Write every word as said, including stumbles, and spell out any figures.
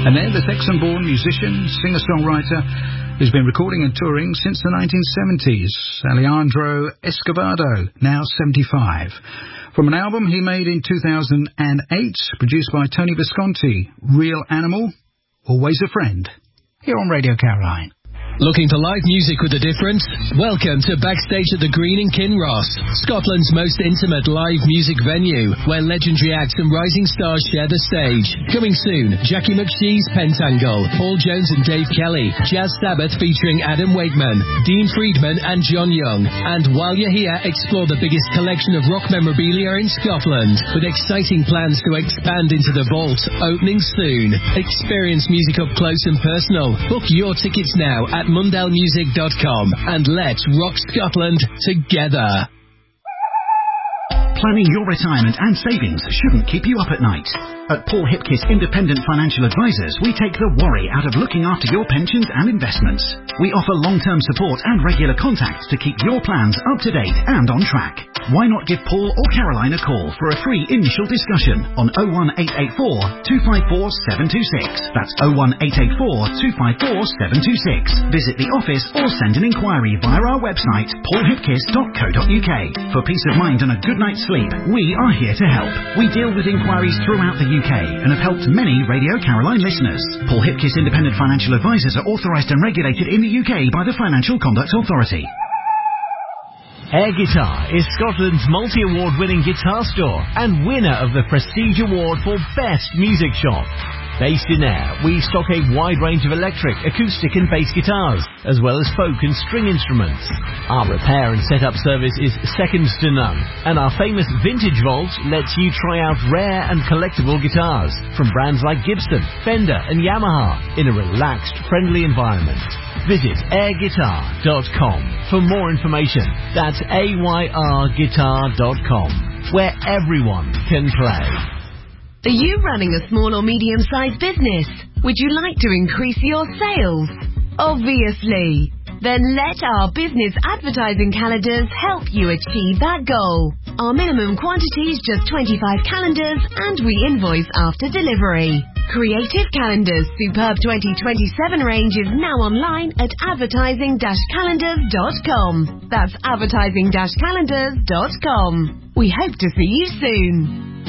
And then the Texan-born musician, singer-songwriter, who's been recording and touring since the nineteen seventies, Alejandro Escovedo, now seventy-five. From an album he made in two thousand eight, produced by Tony Visconti, Real Animal, Always a Friend, here on Radio Caroline. Looking for live music with a difference? Welcome to Backstage at the Green in Kinross, Scotland's most intimate live music venue, where legendary acts and rising stars share the stage. Coming soon, Jackie McShee's Pentangle, Paul Jones and Dave Kelly, Jazz Sabbath featuring Adam Wakeman, Dean Friedman and John Young. And while you're here, explore the biggest collection of rock memorabilia in Scotland, with exciting plans to expand into the vault, opening soon. Experience music up close and personal. Book your tickets now at mundell music dot com and let's rock Scotland together. Planning your retirement and savings shouldn't keep you up at night. At Paul Hipkiss Independent Financial Advisors, we take the worry out of looking after your pensions and investments. We offer long-term support and regular contacts to keep your plans up to date and on track. Why not give Paul or Caroline a call for a free initial discussion on oh one eight eight four, two five four, seven two six. That's oh one eight eight four, two five four, seven two six. Visit the office or send an inquiry via our website, paul hipkiss dot co dot uk. For peace of mind and a good night's sleep, we are here to help. We deal with inquiries throughout the U K and have helped many Radio Caroline listeners. Paul Hipkiss Independent Financial Advisors are authorised and regulated in the U K by the Financial Conduct Authority. Air Guitar is Scotland's multi-award winning guitar store and winner of the Prestige Award for Best Music Shop. Based in Ayr, we stock a wide range of electric, acoustic and bass guitars, as well as folk and string instruments. Our repair and setup service is second to none, and our famous Vintage Vault lets you try out rare and collectible guitars from brands like Gibson, Fender and Yamaha in a relaxed, friendly environment. Visit air guitar dot com for more information. That's A Y R guitar dot com, where everyone can play. Are you running a small or medium-sized business? Would you like to increase your sales? Obviously. Then let our business advertising calendars help you achieve that goal. Our minimum quantity is just twenty-five calendars and we invoice after delivery. Creative Calendars' superb twenty twenty-seven range is now online at advertising dash calendars dot com. That's advertising dash calendars dot com. We hope to see you soon.